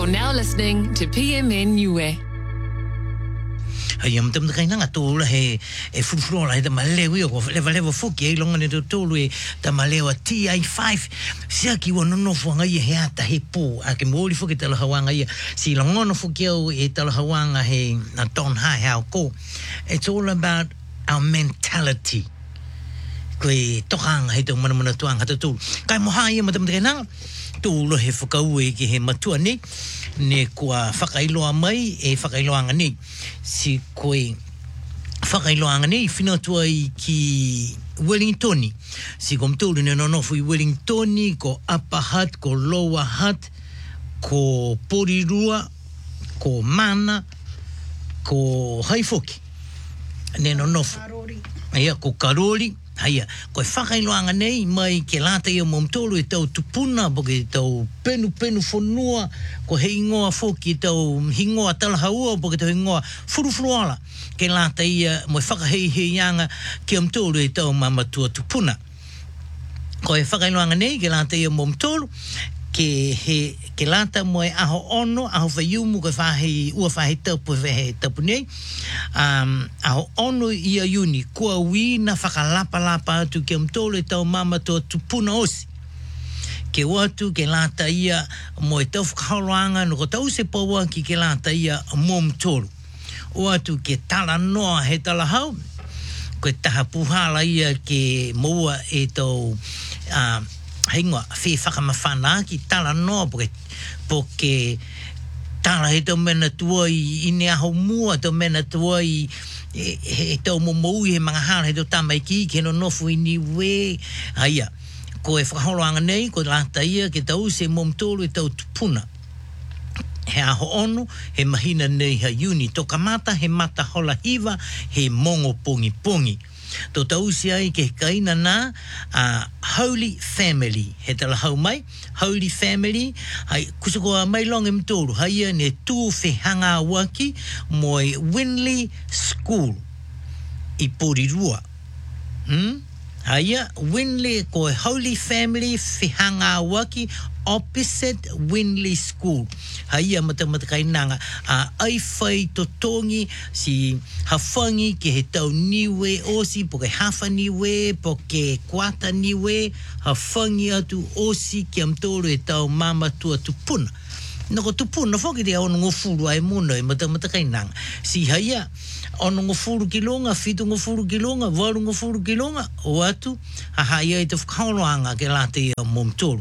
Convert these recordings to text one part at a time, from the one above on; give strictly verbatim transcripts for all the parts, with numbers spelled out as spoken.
You're now listening to P M N Niue. Ai am tam kai nanga tōla he e furufurora he ta malewi o lewa lewa fuki e longa ne to tōlu e ta malewa T I five sia ki wa nono fuanga ia he ata he pō a ke mōli fuki tala hawanga ia si longono fuki au e tala hawanga he na ton hai hao ko. It's all about our mentality koe tokanga he tō mana mana tuanga ta tōlu kai moha ia matam kai nanga tōlu he whakau e ki he matua ni ne kua whakailoa mai e whakailoanga ni si koe whakailoanga ni whinatua i ki Wellingtoni si kom tōru ne nonofu i Wellingtoni ko Upper Hutt ko Lower Hutt ko Porirua ko Mana ko Haifoki ne nonofu ia ko Karori Haia, koe whakailoanga nei mai ke lata ia momtolu e tau tupuna po ke tau penu penu whanua ko he ingoa whoki tau hingoa talahaua po ke tau hingoa furufuruala ke lata ia moi whakahei hei yanga ke momtolu e tau mamatua tupuna. Koe whakailoanga nei ke lata ia momtolu ke he ke lata moe aho ono aho whaiumu koe whahe ua whahe tapu whahe tapu nei um, aho ono ia uni kua wina whakalapa lapa atu ke mtolo e tau mama toa tupuna osi ke watu ke lata ia moe tau whakaharoanga no ko tau se paua ki ke lata ia mo mtolo o atu ke tala noa he tala hau koe taha puhala ia ke moua e tau um, Hingoa, whi whakamawhana ki tala noa poke, poke tala he tau mena tua i ine aho mua tau mena tua i he, he tau momou he mga hara he tau tamai ki ke no nofu i niwe aia, ko e whakaholoanga nei ko lata ia ke tau se momtolo e tau tupuna he aho ono he mahina nei ha uni toka mata he mata hola hiva he mongo pongi pongi Tō tau si ai ke kaina nā uh, Holy Family. He tala hau mai, Holy Family. Hai, kusakoa mai longa mtoro. Hai ne tū whehanga waki moi Winley School i Porirua. Hmm? Hai, Winley ko Holy Family whehanga waki opposite Winley School. Hai mata mata kai nanga a ai fai to tongi si hafangi ke he tau niwe osi po ke hafa niwe po ke kwata niwe hafangi atu osi ke amtoro e tau mama tua tupuna. Nako tupuna foki te ono ngofuru ai muna e mata mata kai nanga. Si hai ono ngofuru kilonga, fitu ngofuru kilonga, waru ngofuru kilonga o atu ha hai ai te whakaoloanga ke late ia momtoro.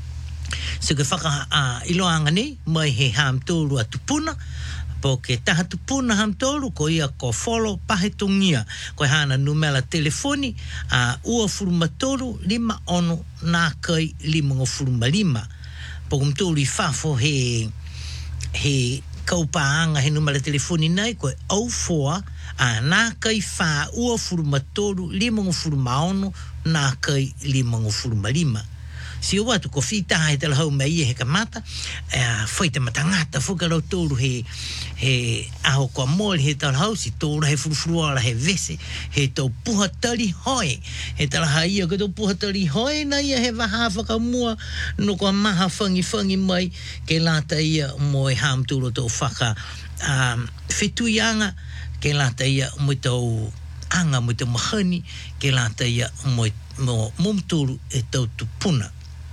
So ke whaka uh, iloanga nei, mai he ham tōru a tupuna, po ke taha tupuna ham tōru, ko ia ko follow pahe tongia, ko hana numela telefoni, uh, ua furuma tōru, lima ono, nā kai lima ngo furuma lima. Po kum tōru i whafo he, he kaupaanga he numela telefoni nei, ko e oh four, uh, nā kai wha ua furuma tōru, lima ngo furuma ono, nā kai lima ngo furuma lima. Si o watu ko whitaha he tala hau mai he kamata, uh, whaita matangata whukarau tōru he, he aho kua mōli he tala hau, si tōra he furufuruara he vese, he tau puhatari hoi, he tala haia ka tau puhatari hoi na ia he waha whakamua, no kua maha whangi whangi mai, ke lata ia mo e ham tūro tau whaka um, whetuianga, ke lata ia mo tau anga mo tau mahani, ke lata ia mo momtūru e tau tupuna.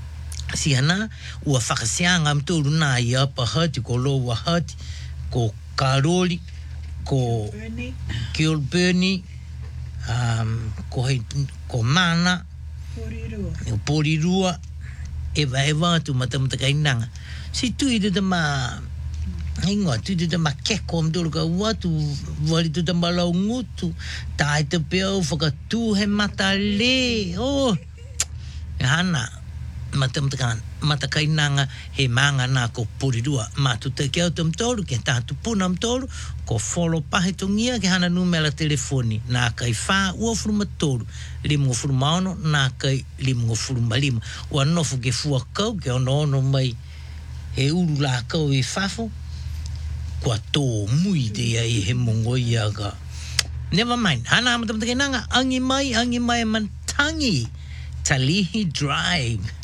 Si hana, ua whakasianga mtoro nā i Upper Hutt, ko Lower Hutt, ko Karori, ko Kilburnie, um, ko, he, ko Mana, Porirua, Porirua, ewa ewa atu matamata kainanga. Si tui te tama, ingoa, tui te tama keko mtoro ka watu, wali te tama lau ngutu, tai te peo whakatū he mata le, oh, hana, mata mata mata kainanga he manga na ko Porirua ma tu te ke auto mtoro ke ta tu puna mtoro ko follow pahe tongia ke hana numela telefoni na kai fa o furuma toro limo furuma ono na kai limo furuma limo o no fu ke fu kau ke ono no mai he uru la kau e fafo ko to mui de ai he mongo ia ga never mind hana mata mata kainanga angi mai angi mai man tangi Talihi Drive